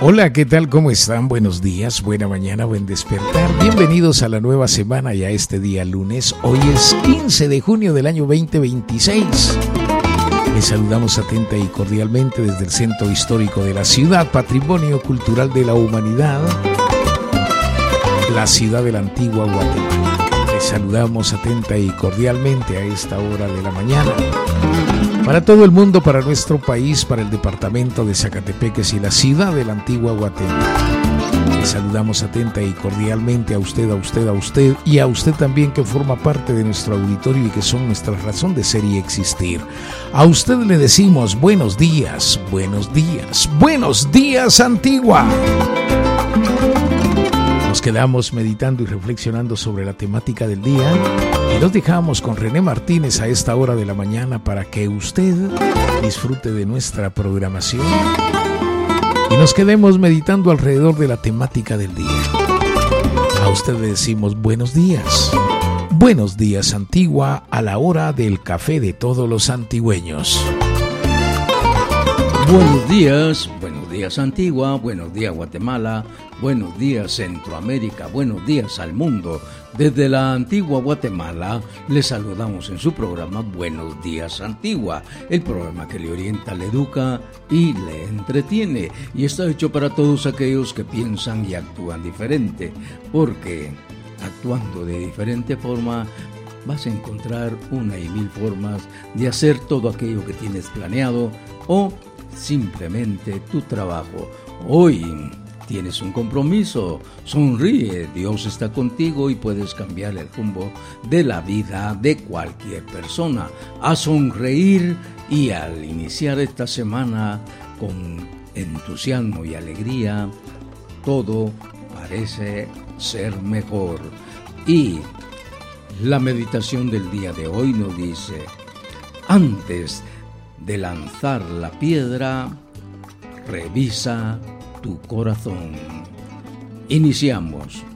Hola, ¿qué tal? ¿Cómo están? Buenos días, buena mañana, buen despertar. Bienvenidos a la nueva semana y a este día lunes. Hoy es 15 de junio del año 2026. Les saludamos atenta y cordialmente desde el Centro Histórico de la Ciudad, Patrimonio Cultural de la Humanidad, la ciudad de la antigua Guatemala. Les saludamos atenta y cordialmente a esta hora de la mañana. Para todo el mundo, para nuestro país, para el departamento de Zacatepeques y la ciudad de la antigua Guatemala. Les saludamos atenta y cordialmente a usted y a usted también que forma parte de nuestro auditorio y que son nuestra razón de ser y existir. A usted le decimos buenos días, buenos días, buenos días, Antigua. Nos quedamos meditando y reflexionando sobre la temática del día y nos dejamos con René Martínez a esta hora de la mañana para que usted disfrute de nuestra programación y nos quedemos meditando alrededor de la temática del día. A usted le decimos buenos días Antigua, a la hora del café de todos los antigüeños. Buenos días Antigua, buenos días Guatemala, buenos días Centroamérica, buenos días al mundo. Desde la antigua Guatemala les saludamos en su programa Buenos Días Antigua, el programa que le orienta, le educa y le entretiene. Y está hecho para todos aquellos que piensan y actúan diferente, porque actuando de diferente forma vas a encontrar una y mil formas de hacer todo aquello que tienes planeado o simplemente tu trabajo. Hoy tienes un compromiso, sonríe, Dios está contigo y puedes cambiar el rumbo de la vida de cualquier persona. A sonreír y al iniciar esta semana con entusiasmo y alegría, todo parece ser mejor. Y la meditación del día de hoy nos dice: antes de lanzar la piedra, revisa tu corazón. Iniciamos.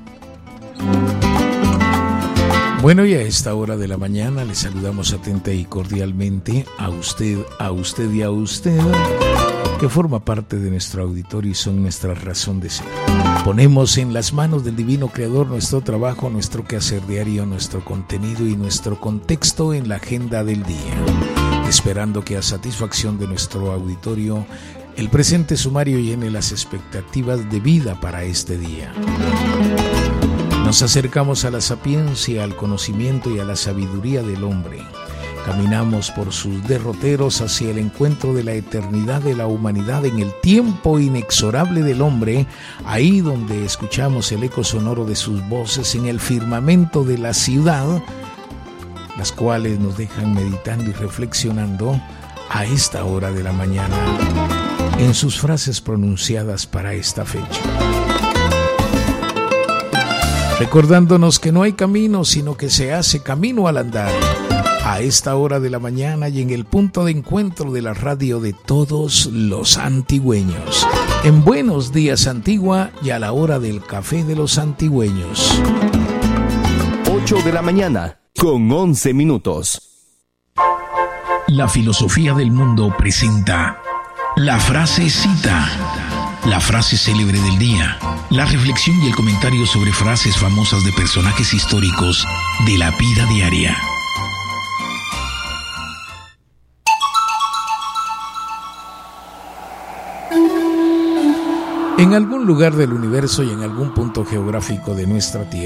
Bueno, y a esta hora de la mañana les saludamos atenta y cordialmente a usted y a usted que forma parte de nuestro auditorio y son nuestra razón de ser. Ponemos en las manos del Divino Creador nuestro trabajo, nuestro quehacer diario, nuestro contenido y nuestro contexto en la agenda del día, esperando que a satisfacción de nuestro auditorio el presente sumario llene las expectativas de vida para este día. Nos acercamos a la sapiencia, al conocimiento y a la sabiduría del hombre. Caminamos por sus derroteros hacia el encuentro de la eternidad de la humanidad en el tiempo inexorable del hombre, ahí donde escuchamos el eco sonoro de sus voces en el firmamento de la ciudad, las cuales nos dejan meditando y reflexionando a esta hora de la mañana en sus frases pronunciadas para esta fecha. Recordándonos que no hay camino, sino que se hace camino al andar. A esta hora de la mañana y en el punto de encuentro de la radio de todos los antigüeños. En Buenos Días Antigua y a la hora del café de los antigüeños. 8 de la mañana con 11 minutos. La filosofía del mundo presenta la frase cita, la frase célebre del día, la reflexión y el comentario sobre frases famosas de personajes históricos de la vida diaria. En algún lugar del universo y en algún punto geográfico de nuestra tierra,